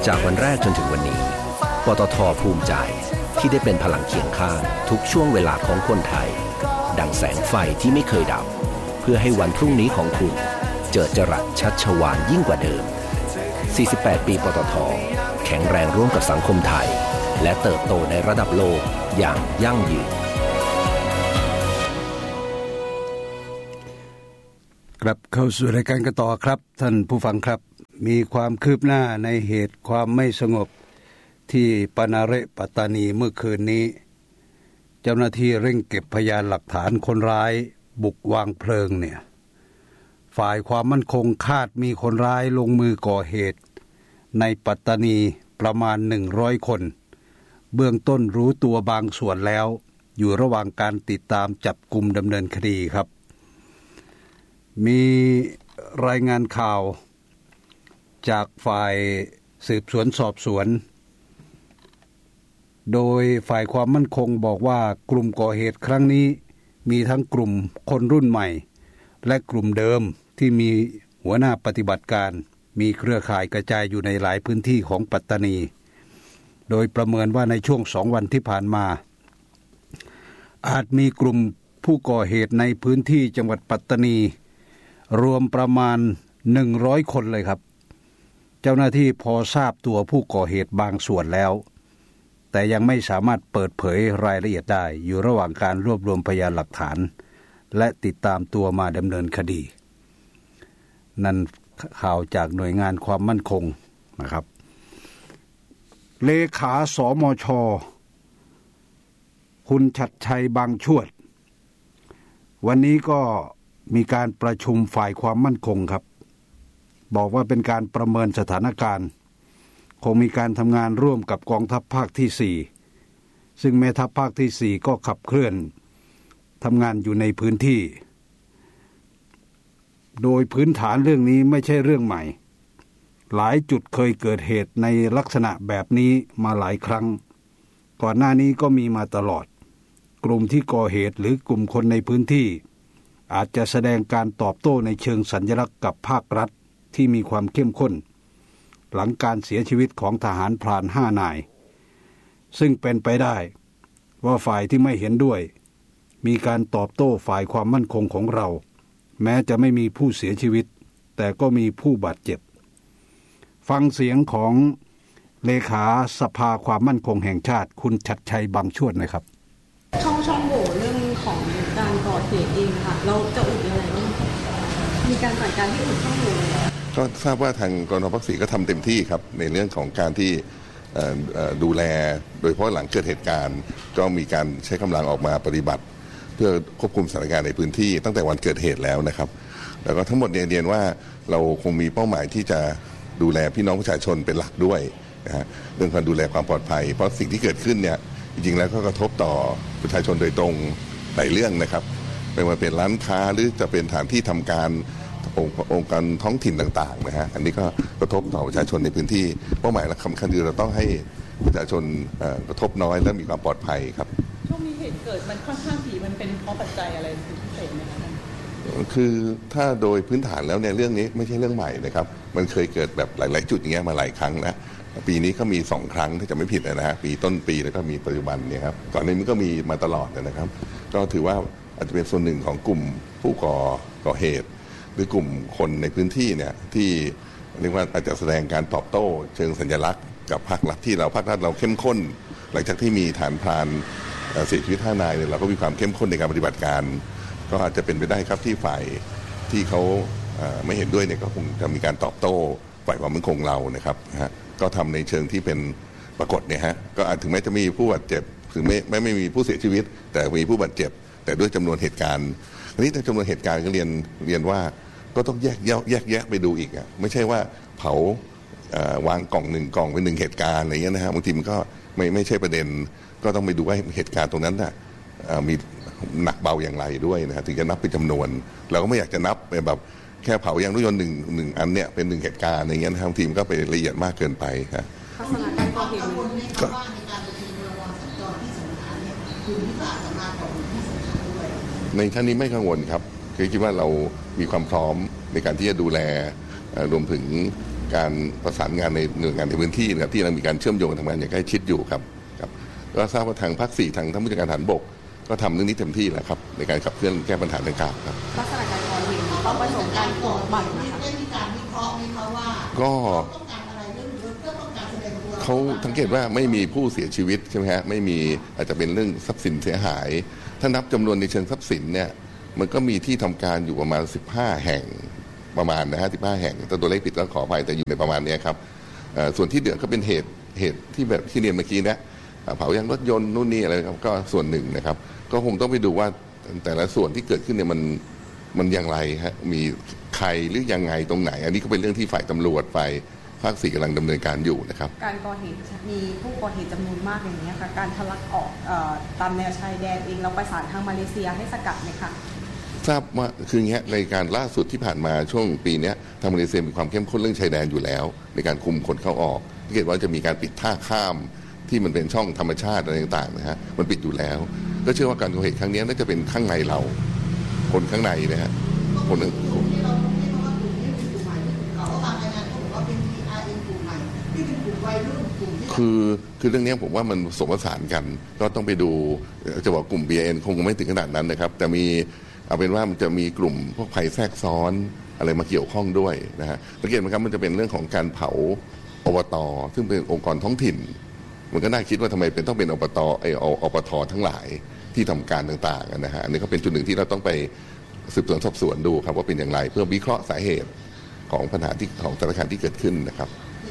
จากวันแรกจนถึงวันนี้ปตท.ภูมิใจที่ได้เป็นพลังเคียงข้างทุกช่วงเวลาของคนไทยดังแสงไฟที่ไม่เคยดับเพื่อให้วันพรุ่งนี้ของคุณเจิดจรัสชัชวาลยิ่งกว่าเดิม48 ปีปตท.แข็งแรงร่วมกับสังคมไทยและเติบโตในระดับโลกอย่างยั่งยืนกลับเข้าสู่รายการกันต่อครับท่านผู้ฟังครับมีความคืบหน้าในเหตุความไม่สงบที่ปานาเระปัตตานีเมื่อคืนนี้เจ้าหน้าที่เร่งเก็บพยานหลักฐานคนร้ายบุกวางเพลิงเนี่ยฝ่ายความมั่นคงคาดมีคนร้ายลงมือก่อเหตุในปัตตานีประมาณ100คนเบื้องต้นรู้ตัวบางส่วนแล้วอยู่ระหว่างการติดตามจับกุมดำเนินคดีครับมีรายงานข่าวจากฝ่ายสืบสวนสอบสวนโดยฝ่ายความมั่นคงบอกว่ากลุ่มก่อเหตุครั้งนี้มีทั้งกลุ่มคนรุ่นใหม่และกลุ่มเดิมที่มีหัวหน้าปฏิบัติการมีเครือข่ายกระจายอยู่ในหลายพื้นที่ของปัตตานีโดยประเมินว่าในช่วง2 วันที่ผ่านมาอาจมีกลุ่มผู้ก่อเหตุในพื้นที่จังหวัดปัตตานีรวมประมาณ100คนเลยครับเจ้าหน้าที่พอทราบตัวผู้ก่อเหตุบางส่วนแล้วแต่ยังไม่สามารถเปิดเผยรายละเอียดได้อยู่ระหว่างการรวบรวมพยานหลักฐานและติดตามตัวมาดำเนินคดีนั่นข่าวจากหน่วยงานความมั่นคงนะครับเลขาสมช.คุณชัดชัยบางชวดวันนี้ก็มีการประชุมฝ่ายความมั่นคงครับบอกว่าเป็นการประเมินสถานการณ์คงมีการทำงานร่วมกับกองทัพภาคที่4ซึ่งแม่ทัพภาคที่4ก็ขับเคลื่อนทำงานอยู่ในพื้นที่โดยพื้นฐานเรื่องนี้ไม่ใช่เรื่องใหม่หลายจุดเคยเกิดเหตุในลักษณะแบบนี้มาหลายครั้งก่อนหน้านี้ก็มีมาตลอดกลุ่มที่ก่อเหตุหรือกลุ่มคนในพื้นที่อาจจะแสดงการตอบโต้ในเชิงสัญลักษณ์กับภาครัฐที่มีความเข้มข้นหลังการเสียชีวิตของทหารพราน5 นายซึ่งเป็นไปได้ว่าฝ่ายที่ไม่เห็นด้วยมีการตอบโต้ฝ่ายความมั่นคงของเราแม้จะไม่มีผู้เสียชีวิตแต่ก็มีผู้บาดเจ็บฟังเสียงของเลขาสภาความมั่นคงแห่งชาติคุณชัดชัยบางชวดนะครับช่องโหว่เรื่องของการก่อเหตุเองค่ะเราจะอุดยังไงบ้างมีการจัดการที่อุดช่องโหว่ก็ทราบว่าทางกองทัพภาค 4ก็ทำเต็มที่ครับในเรื่องของการที่ดูแลโดยเฉพาะหลังเกิดเหตุการณ์ก็มีการใช้กำลังออกมาปฏิบัติเพื่อควบคุมสถานการณ์ในพื้นที่ตั้งแต่วันเกิดเหตุแล้วนะครับแล้วก็ทั้งหมดเรียนว่าเราคงมีเป้าหมายที่จะดูแลพี่น้องประชาชนเป็นหลักด้วยนะฮะเรื่องการดูแลความปลอดภัยเพราะสิ่งที่เกิดขึ้นเนี่ยจริงๆแล้วก็กระทบต่อประชาชนโดยตรงหลายเรื่องนะครับไม่ว่าเป็นร้านค้าหรือจะเป็นสถานที่ทำการองค์การท้องถิ่นต่างๆนะฮะอันนี้ก็กระทบต่อประชาชนในพื้นที่เป้าหมายสำคัญคือเราต้องให้ประชาชนกระทบน้อยและมีความปลอดภัยครับช่วงนี้เหตุเกิดมันค่อนข้างถี่มันเป็นเพราะปัจจัยอะไรพิเศษไหมคะคือถ้าโดยพื้นฐานแล้วเนี่ยเรื่องนี้ไม่ใช่เรื่องใหม่นะครับมันเคยเกิดแบบหลายๆจุดอย่างเงี้ยมาหลายครั้งนะปีนี้ก็มี2 ครั้งที่จะไม่ผิดนะฮะปีต้นปีแล้วก็มีปัจจุบันเนี่ยครับก่อนหน้านี้ก็มีมาตลอดนะครับก็ถือว่าอาจจะเป็นส่วนหนึ่งของกลุ่มผู้ก่อเหตุหรือกลุ่มคนในพื้นที่เนี่ยที่เรียกว่าอาจจะแสดงการตอบโต้เชิงสัญลักษณ์กับภาครัฐที่ภาครัฐเราเข้มข้นหลังจากที่มีฐานพรานเสียชีวิต5 นายเนี่ยเราก็มีความเข้มข้นในการปฏิบัติการก็อาจจะเป็นไปได้ครับที่ฝ่ายที่เขาไม่เห็นด้วยเนี่ยก็คงจะมีการตอบโต้ฝ่ายความมั่นคงเรานะครับก็ทำในเชิงที่เป็นปรากฏเนี่ยฮะก็อาจถึงแม้จะมีผู้บาดเจ็บถึงไม่มีผู้เสียชีวิตแต่มีผู้บาดเจ็บแต่ด้วยจำนวนเหตุการณ์อันนี้จำนวนเหตุการณ์ก็เรียนว่าก็ต้องแยกไปดูอีกอ่ะไม่ใช่ว่าเผาวางกล่อง1 กล่องเป็น1 เหตุการณ์อะไรเงี้ยนะฮะบางทีมันก็ไม่ใช่ประเด็นก็ต้องไปดูว่าเหตุการณ์ตรงนั้นน่ะมีหนักเบาอย่างไรด้วยนะฮะถึงจะนับเป็นจำนวนเราก็ไม่อยากจะนับแบบแค่เผายางรถยนต์หนึ่งอันเนี่ยเป็น1 เหตุการณ์อะไรเงี้ยนะบางทีมันก็ไปละเอียดมากเกินไปครับลักษณะการก่อเหตุก็ในท่านนี้ไม่กังวลครับคิดว่าเรามีความพร้อมในการที่จะดูแลรวมถึงการประสานงานในหน่วยงานในพื้นที่นะครับที่เรามีการเชื่อมโยงทำงานอย่างใกล้ชิดอยู่ครับก็ทราบว่าทางภาค 4ทางท่านผู้จัดการทหารบกก็ทำเรื่องนี้เต็มที่แล้วครับในการขับเคลื่อนแก้ปัญหาดังกล่าวครับลักษณะการก่อเหตุต้องผสมการกดบัตรนะคะได้มีการวิเคราะห์ไหมคะว่าก็ต้องการอะไรเรื่องเพื่อต้องการแสดงตัวเขาสังเกตว่าไม่มีผู้เสียชีวิตใช่ไหมฮะไม่มีอาจจะเป็นเรื่องทรัพย์สินเสียหายถ้านับจำนวนในเชิงทรัพย์สินเนี่ยมันก็มีที่ทำการอยู่ประมาณ15แห่งประมาณนะฮะ15แห่งแต่ตัวเลขผิดแล้วขออภัยแต่อยู่ในประมาณนี้ครับส่วนที่เหลือก็เป็นเหตุที่แบบที่เรียนเมื่อกี้นะเผายางรถยนต์นู่นนี่อะไรครับก็ส่วนหนึ่งนะครับก็คงต้องไปดูว่าแต่ละส่วนที่เกิดขึ้นเนี่ยมันอย่างไรฮะมีใครหรือยังไงตรงไหนอันนี้ก็เป็นเรื่องที่ฝ่ายตำรวจฝ่ายภาค 4กำลังดำเนินการอยู่นะครับการก่อเหตุมีผู้ก่อเหตุจำนวนมากอย่างนี้ค่ะการทะลักออกตามแนวชายแดนเองเราประสานทางมาเลเซียให้สกัดไหมคะทราบว่าคืออย่างเงี้ยในการล่าสุดที่ผ่านมาช่วงปีนี้ทางมาเลเซียมีความเข้มข้นเรื่องชายแดนอยู่แล้วในการคุมคนเข้าออกสังเกตว่าจะมีการปิดท่าข้ามที่มันเป็นช่องธรรมชาติอะไรต่างๆนะฮะมันปิดอยู่แล้วก็เชื่อว่าการก่อเหตุครั้งนี้น่าจะเป็นข้างในเราคนข้างในนะฮะคนหนึ่งคือเรื่องนี้ผมว่ามันสมผสานกันก็ต้องไปดูจะบอกกลุ่ม BN คงไม่ถึงขนาดนั้นนะครับแต่มีเอาเป็นว่ามันจะมีกลุ่มพวกภัยแทรกซ้อนอะไรมาเกี่ยวข้องด้วยนะฮะสังเกตไหมครับมันจะเป็นเรื่องของการเผาอบต.ซึ่งเป็นองค์กรท้องถิ่นมันก็น่าคิดว่าทำไมต้องเป็นอบต.อบต.ทั้งหลายที่ทำการต่างๆนะฮะอันนี้ก็เป็นจุดหนึ่งที่เราต้องไปสืบสวนสอบสวนดูครับว่าเป็นอย่างไรเพื่อวิเคราะห์สาเหตุของปัญหาที่ของสถานการณ์ที่เกิดขึ้นนะครับ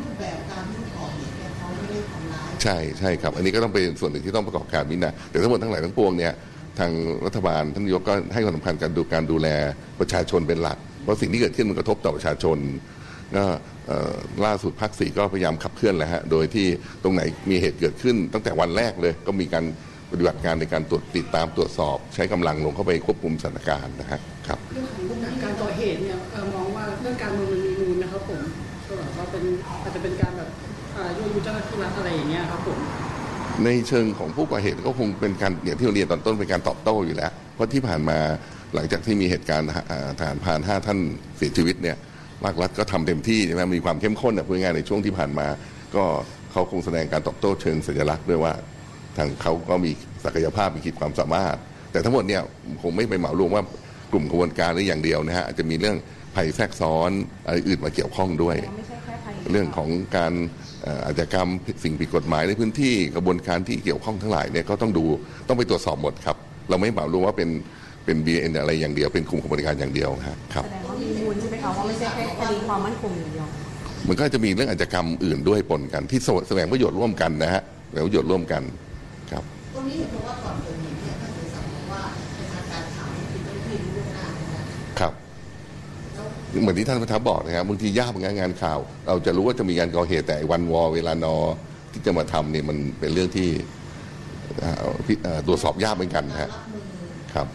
ใช่ครับอันนี้ก็ต้องเป็นส่วนหนึ่งที่ต้องประกอบการวินัยแต่ทั้งหมดทั้งหลายทั้งปวงเนี่ยทางรัฐบาลท่านนายกก็ให้ความสำคัญการดูแลประชาชนเป็นหลักเพราะสิ่งที่เกิดขึ้นมันกระทบต่อประชาชนก็ล่าสุดภาค 4ก็พยายามขับเคลื่อนแล้วฮะโดยที่ตรงไหนมีเหตุเกิดขึ้นตั้งแต่วันแรกเลยก็มีการปฏิบัติการในการติดตามตรวจสอบใช้กำลังลงเข้าไปควบคุมสถานการณ์นะฮะครับเรื่องของการก่อเหตุเนี่ยมองว่าเรื่องการเมืองมันมีมูลนะครับผมก็แบบว่าอาจจะเป็นการแบบยั่วยุเจ้าหน้าที่รัฐอะไรอย่างเงี้ยครับผมในเชิงของผู้ก่อเหตุก็คงเป็นการอย่างที่เราเรียนตอนต้นเป็นการตอบโต้อยู่แล้วเพราะที่ผ่านมาหลังจากที่มีเหตุการณ์ทหารพราน5ท่านเสียชีวิตเนี่ยภาครัฐก็ทำเต็มที่ใช่ไหมมีความเข้มข้นพูดง่ายๆในช่วงที่ผ่านมาก็เขาคงแสดงการตอบโต้เชิงสัญลักษณ์ด้วยว่าทางเขาก็มีศักยภาพมีขีดความสามารถแต่ทั้งหมดเนี่ยคงไม่ไปเหมารวมว่ากลุ่มขบวนการหรืออย่างเดียวนะฮะอาจจะมีเรื่องภัยแทรกซ้อนอะไรอื่นมาเกี่ยวข้องด้วยเรื่องของการอาชญากรรมสิ่งผิดกฎหมายในพื้นที่กระบวนการที่เกี่ยวข้องทั้งหลายเนี่ยก็ต้องไปตรวจสอบหมดครับเราไม่เหมารวมว่าเป็น BN อะไรอย่างเดียวเป็นกลุ่มขบวนการอย่างเดียวครับแสดงว่ามีมูลใช่ไหมคะว่าไม่ใช่แค่คดีความมั่นคงอย่างเดียวมันก็จะมีเรื่องอาชญากรรมอื่นด้วยปนกันที่แสวงประโยชน์ร่วมกันนะฮะแสวงประโยชน์ร่วมกันครับตรงนี้เห็นว่าก่อนเกิดเหตุเนี่ยท่านเสรีบอกว่าเป็นการข่าวที่ต้องพิมพ์ล่วงหน้าครับเหมือนที่ท่านประทับบอกนะครับบางทียากเหมือนงานข่าวเราจะรู้ว่าจะมีการก่อเหตุแต่วันวอเวลานอที่จะมาทำเนี่ยมันเป็นเรื่องที่ตรวจสอบยากเหมือนกันครับ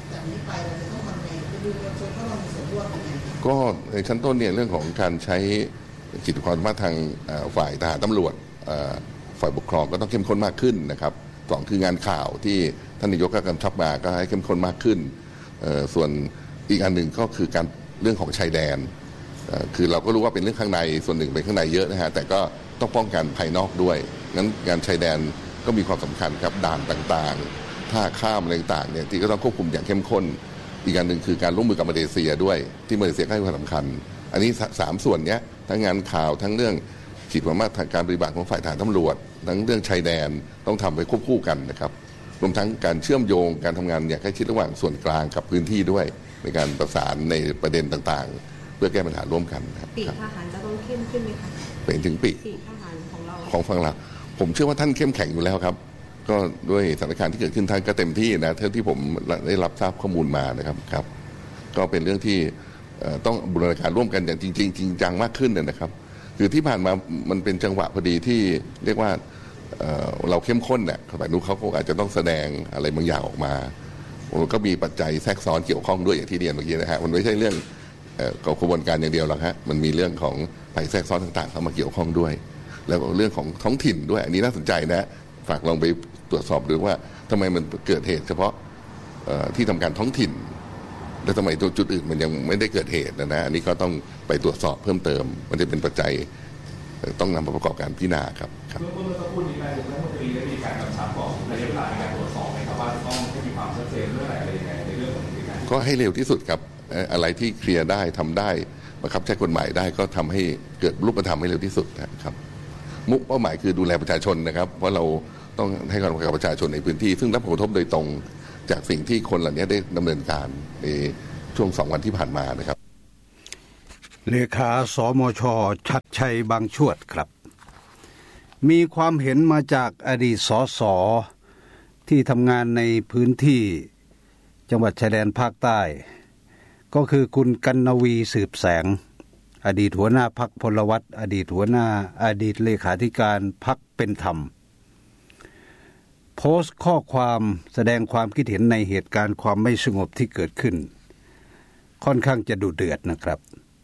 ก็ในชั้นต้นเนี่ยเรื่องของการใช้ขีดความสามารถทางฝ่ายทหารตำรวจฝ่ายปกครองก็ต้องเข้มข้นมากขึ้นนะครับสองคืองานข่าวที่ท่านนายกก็กำชับมาก็ให้เข้มข้นมากขึ้นส่วนอีกอันหนึ่งก็คือการเรื่องของชายแดนคือเราก็รู้ว่าเป็นเรื่องข้างในส่วนหนึ่งเป็นข้างในเยอะนะฮะแต่ก็ต้องป้องกันภายนอกด้วยงั้นงานชายแดนก็มีความสำคัญครับด่านต่างๆท่าข้ามอะไรต่างๆเนี่ยที่ก็ต้องควบคุมอย่างเข้มข้นอีกอันหนึ่งคือการร่วมมือกับมาเลเซียด้วยที่มาเลเซียให้ความสำคัญอันนี้3ส่วนนี้ทั้งงานข่าวทั้งเรื่องขีดความสามารถทางการปฏิบัติของฝ่ายทหารตำรวจทั้งเรื่องชายแดนต้องทำไปควบคู่กันนะครับรวมทั้งการเชื่อมโยงการทำงานอย่างใกล้ชิดระหว่างส่วนกลางกับพื้นที่ด้วยในการประสานในประเด็นต่างๆเพื่อแก้ปัญหาร่วมกันครับปีกทหารจะต้องเข้มขึ้นไหมคะเป็นถึงปีกทหารของเราของฝั่งเราผมเชื่อว่าท่านเข้มแข็งอยู่แล้วครับก็ด้วยสถานการณ์ที่เกิดขึ้นท่านก็เต็มที่นะเท่าที่ผมได้รับทราบข้อมูลมานะครับก็เป็นเรื่องที่ต้องบูรณาการร่วมกันอย่างจริงจังมากขึ้นนะครับคือที่ผ่านมามันเป็นจังหวะพอดีที่เรียกว่าเราเข้มข้นเนี่ยฝ่ายนู้นเขาอาจจะต้องแสดงอะไรบางอย่างออกมาก็มีปัจจัยแทรกซ้อนเกี่ยวข้องด้วยอย่างที่เรียนเมื่อกี้นะฮะมันไม่ใช่เรื่องกระบวนการอย่างเดียวหรอกฮะมันมีเรื่องของภัยแทรกซ้อนต่างๆเข้ามาเกี่ยวข้องด้วยแล้วเรื่องของท้องถิ่นด้วยอันนี้น่าสนใจนะฝากลองไปตรวจสอบดูว่าทำไมมันเกิดเหตุเฉพาะที่ทำการท้องถิ่นแล้วทำไมตัวจุดอื่นมันยังไม่ได้เกิดเหตุนะอันนี้ก็ต้องไปตรวจสอบเพิ่มเติมมันจะเป็นปัจจัยต้องนำมาประกอบการพิจารณาครับเมื่อสักครู่นี้นายกรัฐมนตรีได้มีการกำชับบอกระยะเวลาในการตรวจสอบไหมครับว่าจะต้องให้มีความชัดเจนเรื่องอะไรยังไงในเรื่องของการก็ให้เร็วที่สุดครับอะไรที่เคลียร์ได้ทำได้บังคับใช้กฎหมายได้ก็ทำให้เกิดรูปธรรมให้เร็วที่สุดนะครับมุ่งเป้าหมายคือดูแลประชาชนนะครับเพราะเราต้องให้ความสำคัญกับประชาชนในพื้นที่ซึ่งรับผลกระทบโดยตรงจากสิ่งที่คนเหล่านี้ได้ดำเนินการในช่วง2 วันที่ผ่านมานะครับเลขาสมช.ชัดชัยบางชวดครับมีความเห็นมาจากอดีตสสที่ทำงานในพื้นที่จังหวัดชายแดนภาคใต้ก็คือคุณกนวีสืบแสงอดีตหัวหน้าพรรคพลวัตอดีตเลขาธิการพรรคเป็นธรรมโพสต์ข้อความแสดงความคิดเห็นในเหตุการณ์ความไม่สงบที่เกิดขึ้นค่อนข้างจะดุเดือดนะครับ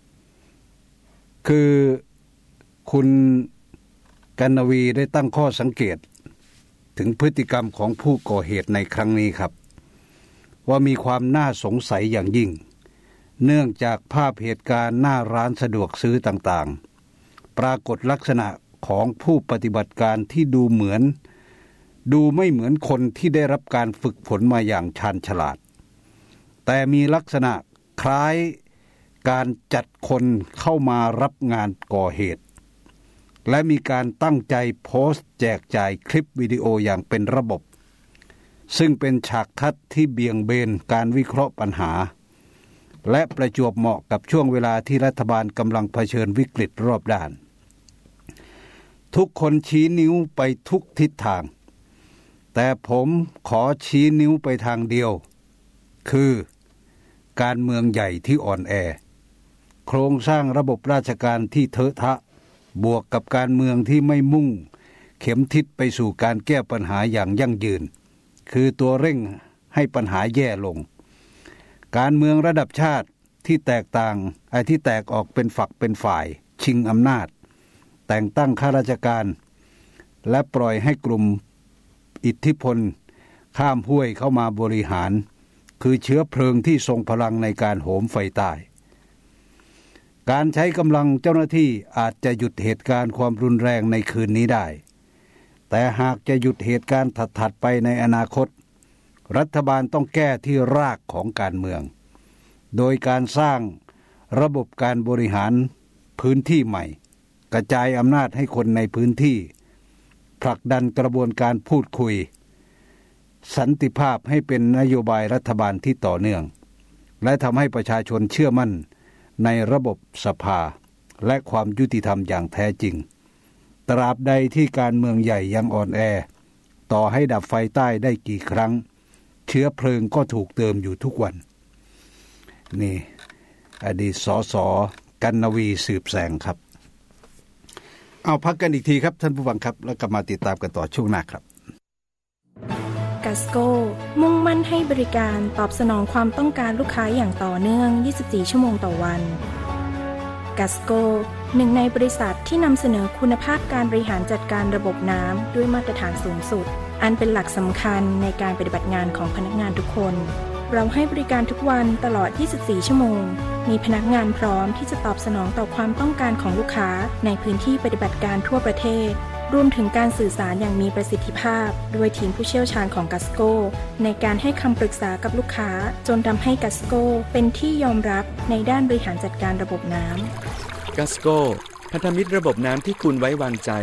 คือคุณกนวีได้ตั้งข้อสังเกตถึงพฤติกรรมของผู้ก่อเหตุในครั้งนี้ครับว่ามีความน่าสงสัยอย่างยิ่งเนื่องจากภาพเหตุการณ์หน้าร้านสะดวกซื้อต่างๆปรากฏลักษณะของผู้ปฏิบัติการที่ดูไม่เหมือนคนที่ได้รับการฝึกฝนมาอย่างชาญฉลาดแต่มีลักษณะคล้ายการจัดคนเข้ามารับงานก่อเหตุและมีการตั้งใจโพสต์แจกจ่ายคลิปวิดีโออย่างเป็นระบบซึ่งเป็นฉากทัศน์ที่เบี่ยงเบนการวิเคราะห์ปัญหาและประจวบเหมาะกับช่วงเวลาที่รัฐบาลกำลังเผชิญวิกฤตรอบด้านทุกคนชี้นิ้วไปทุกทิศทางแต่ผมขอชี้นิ้วไปทางเดียวคือการเมืองใหญ่ที่อ่อนแอโครงสร้างระบบราชการที่เทอะทะบวกกับการเมืองที่ไม่มุ่งเข็มทิศไปสู่การแก้ปัญหาอย่างยั่งยืนคือตัวเร่งให้ปัญหาแย่ลงการเมืองระดับชาติที่แตกออกเป็นฝักเป็นฝ่ายชิงอำนาจแต่งตั้งข้าราชการและปล่อยให้กลุ่มอิทธิพลข้ามห้วยเข้ามาบริหารคือเชื้อเพลิงที่ทรงพลังในการโหมไฟใต้การใช้กำลังเจ้าหน้าที่อาจจะหยุดเหตุการณ์ความรุนแรงในคืนนี้ได้แต่หากจะหยุดเหตุการณ์ถัดไปในอนาคตรัฐบาลต้องแก้ที่รากของการเมืองโดยการสร้างระบบการบริหารพื้นที่ใหม่กระจายอำนาจให้คนในพื้นที่ผลักดันกระบวนการพูดคุยสันติภาพให้เป็นนโยบายรัฐบาลที่ต่อเนื่องและทำให้ประชาชนเชื่อมั่นในระบบสภาและความยุติธรรมอย่างแท้จริงตราบใดที่การเมืองใหญ่ยังอ่อนแอต่อให้ดับไฟใต้ได้กี่ครั้งเชื้อเพลิงก็ถูกเติมอยู่ทุกวันนี่อดีตสสกนวีสืบแสงครับเอาพักกันอีกทีครับท่านผู้ฟังครับแล้วกลับมาติดตามกันต่อช่วงหน้าครับกัสโก้มุ่งมั่นให้บริการตอบสนองความต้องการลูกค้าอย่างต่อเนื่อง24ชั่วโมงต่อวันกัสโก้หนึ่งในบริษัทที่นำเสนอคุณภาพการบริหารจัดการระบบน้ำด้วยมาตรฐานสูงสุดอันเป็นหลักสำคัญในการปฏิบัติงานของพนักงานทุกคนเราให้บริการทุกวันตลอด24ชั่วโมงมีพนักงานพร้อมที่จะตอบสนองต่อความต้องการของลูกค้าในพื้นที่ปฏิบัติการทั่วประเทศรวมถึงการสื่อสารอย่างมีประสิทธิภาพด้วยทีมผู้เชี่ยวชาญของกัสโก้ในการให้คำปรึกษากับลูกค้าจนทำให้กัสโก้เป็นที่ยอมรับในด้านบริหารจัดการระบบน้ำกัสโก้พันธมิตรระบบน้ำที่คุณไว้วางใจ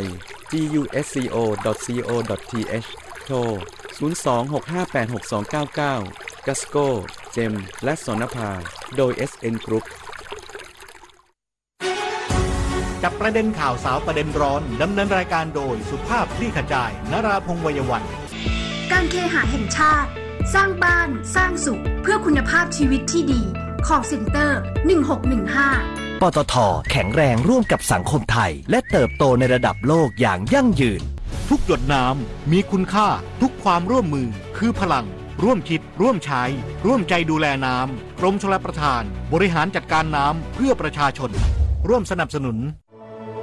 gusco.co.th โทร 026586299 กัสโก้เจมและสนภาโดย SN Group จับประเด็นข่าวสาวประเด็นร้อนดำเนินรายการโดยสุภาพคลี่ขจายนราพงษ์ วัยวันการเคหะแห่งชาติสร้างบ้านสร้างสุขเพื่อคุณภาพชีวิตที่ดี call center 1615 ปตท.แข็งแรงร่วมกับสังคมไทยและเติบโตในระดับโลกอย่างยั่งยืนทุกหยดน้ำมีคุณค่าทุกความร่วมมือคือพลังร่วมคิดร่วมใช้ร่วมใจดูแลน้ำกรมชลประทานบริหารจัดการน้ำเพื่อประชาชนร่วมสนับสนุน